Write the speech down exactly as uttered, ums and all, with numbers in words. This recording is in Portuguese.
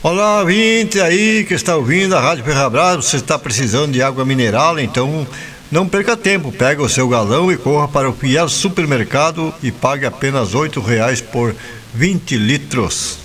Olá, ouvinte aí que está ouvindo a Rádio Ferrabras. Você está precisando de água mineral? Então não perca tempo, pega o seu galão e corra para o Fiel Supermercado e pague apenas oito reais por vinte litros.